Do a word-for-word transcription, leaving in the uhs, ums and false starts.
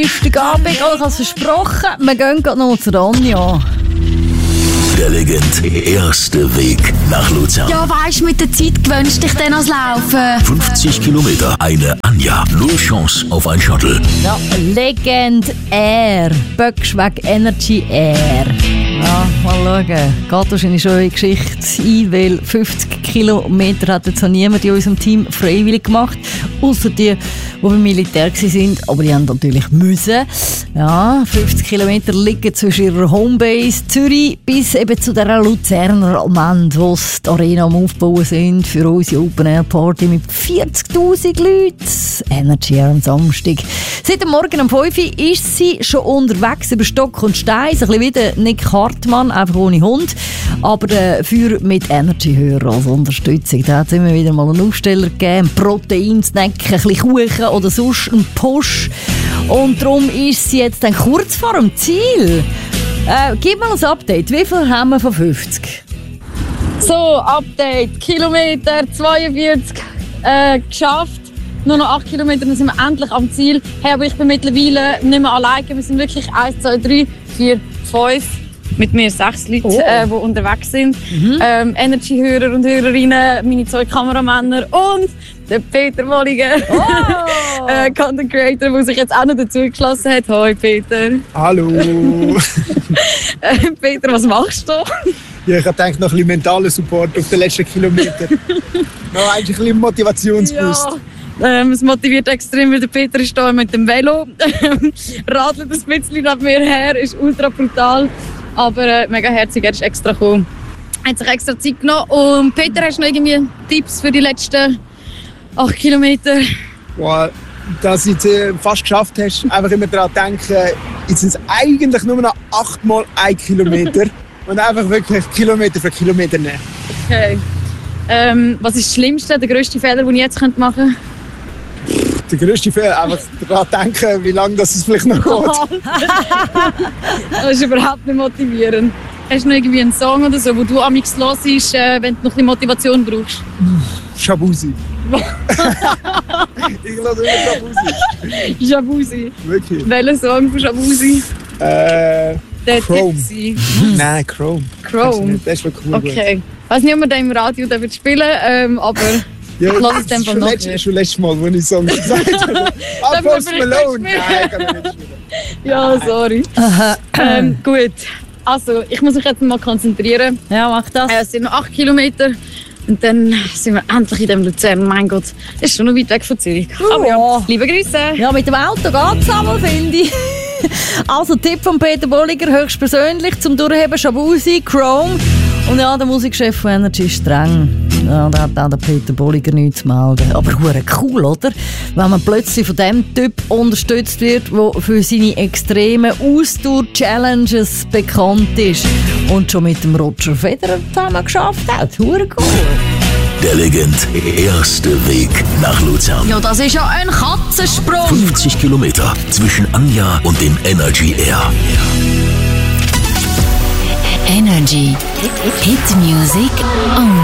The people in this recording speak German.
Abend, ich habe es versprochen, wir gehen gerade noch zu Anja. Der Legend erste Weg nach Luzern. Ja, weisst, mit der Zeit gewöhnst dich dann ans Laufen. fünfzig Kilometer, eine Anja. Null Chance auf ein Shuttle. Ja, Legend Air. Böckschweg Energy Air. Ja, mal schauen. Geht wahrscheinlich schon in die Geschichte ein, weil fünfzig Kilometer hat jetzt noch niemand in unserem Team freiwillig gemacht. Außer die, die beim Militär waren. Aber die haben natürlich müssen. Ja, fünfzig Kilometer liegen zwischen ihrer Homebase Zürich bis eben zu der Luzerner Almend, wo sie die Arena am Aufbauen sind für unsere Open Air Party mit vierzigtausend Leuten. Energy Air am Samstag. Seit dem Morgen um fünf Uhr ist sie schon unterwegs über Stock und Stein. Ein bisschen wie der Nick Hartmann, einfach ohne Hund. Aber äh, für mit Energy-Hörer als Unterstützung. Da hat es immer wieder mal einen Aufsteller gegeben, einen Protein-Snack, ein bisschen Kuchen oder sonst einen Push. Und darum ist sie jetzt dann kurz vor dem Ziel. Äh, gib mal ein Update. Wie viel haben wir von fünfzig? So, Update. Kilometer zweiundvierzig äh, geschafft. Nur noch acht Kilometer, dann sind wir endlich am Ziel. Hey, aber ich bin mittlerweile nicht mehr alleine. Wir sind wirklich eins, zwei, drei, vier, fünf. Mit mir sechs Leute, oh. äh, die unterwegs sind. Mhm. Ähm, Energy-Hörer und Hörerinnen, meine zwei Kameramänner und der Peter Molliger, oh. äh, Content Creator, der sich jetzt auch noch dazu geschlossen hat. Hoi Peter. Hallo. äh, Peter, was machst du? Ja, ich habe gedacht, noch ein bisschen mentalen Support auf den letzten Kilometer. Noch ein bisschen Motivationsboost. Ja. Ähm, es motiviert extrem, weil der Peter ist hier mit dem Velo. Radelt ein bisschen neben mir her, ist ultra brutal. Aber äh, mega herzig, er ist extra gekommen. Er hat sich extra Zeit genommen. Und Peter, hast du noch irgendwie Tipps für die letzten acht Kilometer? Wow, dass du es äh, fast geschafft hast, einfach immer daran denken, jetzt sind es eigentlich nur noch achtmal ein Kilometer. Und einfach wirklich Kilometer für Kilometer nehmen. Okay. Ähm, was ist das Schlimmste, der grösste Fehler, den ich jetzt machen könnte? Der grösste Fehler, einfach daran denken, wie lange das es vielleicht noch geht. Das ist überhaupt nicht motivierend. Hast du noch irgendwie einen Song oder so, wo du amigs hörst, äh, wenn du noch ein bisschen Motivation brauchst? Shabuzi. Ich höre immer Shabuzi. Shabuzi? Wirklich? Welcher Song von Shabuzi? Äh, Der Chrome. Tipsy. Nein, Chrome. Chrome? Das ist wirklich cool. Okay. Ich weiß nicht, ob wir den im Radio spielen ähm, aber ja, ich lasse es dann von noch nicht. Schon letztes Mal, als ich Song gesagt habe. Ah, Post Malone. Nein, kann ich nicht spielen. Ja, sorry. ähm, gut. Also, ich muss mich jetzt mal konzentrieren. Ja, mach das. Äh, es sind noch acht Kilometer. Und dann sind wir endlich in dem Luzern. Mein Gott, das ist schon noch weit weg von Zürich. Uh, Aber ja, liebe Grüße. Ja, mit dem Auto geht es einmal, finde ich. Also, Tipp von Peter Bolliger, höchstpersönlich, zum Durchheben Shabuzi, Chrome. Und ja, der Musikchef von Energy ist streng. Ja, da hat auch der Peter Bolliger nichts zu melden. Aber hure cool, oder? Wenn man plötzlich von dem Typ unterstützt wird, der für seine extremen Ausdauer-Challenges bekannt ist. Und schon mit dem Roger Federer zusammen geschafft hat. Hure cool. Der Legend erste Weg nach Luzern. Ja, das ist ja ein Katzensprung. fünfzig Kilometer zwischen Anja und dem Energy Air. Energy. Hit Music on.